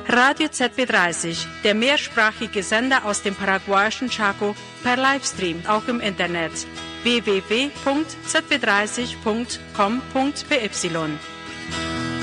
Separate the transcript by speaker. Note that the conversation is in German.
Speaker 1: Radio ZB30, der mehrsprachige Sender aus dem paraguayischen Chaco, per Livestream, auch im Internet. www.zb30.com.py